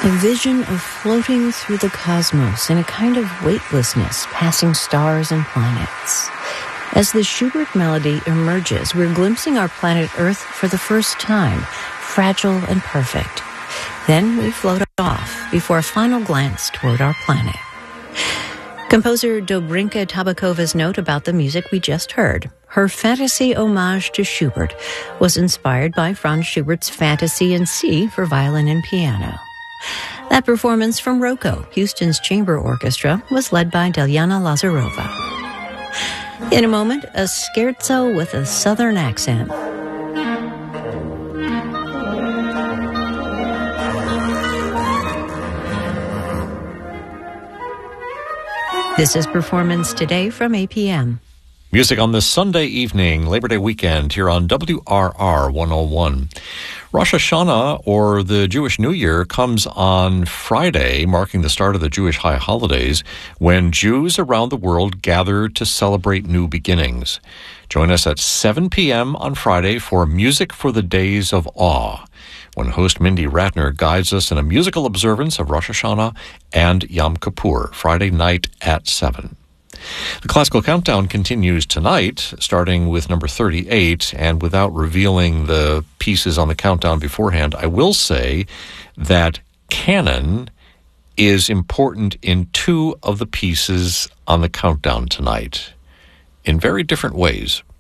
A vision of floating through the cosmos in a kind of weightlessness, passing stars and planets. As the Schubert melody emerges, we're glimpsing our planet Earth for the first time, fragile and perfect. Then we float off before a final glance toward our planet. Composer Dobrinka Tabakova's note about the music we just heard. Her fantasy homage to Schubert was inspired by Franz Schubert's Fantasy in C for violin and piano. That performance from Rocco, Houston's chamber orchestra, was led by Delyana Lazarova. In a moment, a scherzo with a southern accent. This is Performance Today from APM. Music on this Sunday evening, Labor Day weekend, here on WRR 101. Rosh Hashanah, or the Jewish New Year, comes on Friday, marking the start of the Jewish high holidays, when Jews around the world gather to celebrate new beginnings. Join us at 7 p.m. on Friday for Music for the Days of Awe, when host Mindy Ratner guides us in a musical observance of Rosh Hashanah and Yom Kippur, Friday night at 7. The Classical Countdown continues tonight, starting with number 38, and without revealing the pieces on the countdown beforehand, I will say that canon is important in two of the pieces on the countdown tonight, in very different ways.